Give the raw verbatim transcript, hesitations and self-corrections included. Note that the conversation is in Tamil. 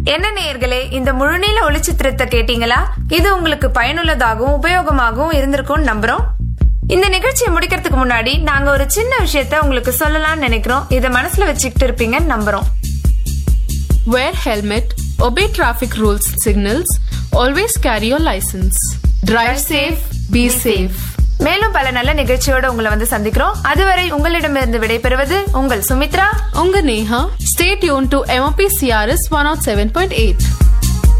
என்ன நேயர்களே, இந்த முழுநீள ஒளிச்சித்திரத்தை கேட்டீங்களா? இது உங்களுக்கு பயனுள்ளதாகவும் உபயோகமாகவும் இருந்திருக்கும் நம்புறோம். இந்த நிகழ்ச்சியை முடிக்கிறதுக்கு முன்னாடி நாங்க ஒரு சின்ன விஷயத்த உங்களுக்கு சொல்லலாம்னு நினைக்கிறோம். இத மனசுல வச்சுக்கிட்டு இருப்பீங்கன்னு நம்புறோம். Wear helmet, obey traffic rules signals, always carry your license. Drive safe, be safe. மேலும் பல நல்ல நிகழ்ச்சியோட உங்களை வந்து சந்திக்கிறோம். அதுவரை உங்களிடமிருந்து விடைபெறுவது உங்கள் சுமித்ரா, உங்க Neha. Stay tuned to M O P C R S one oh seven point eight.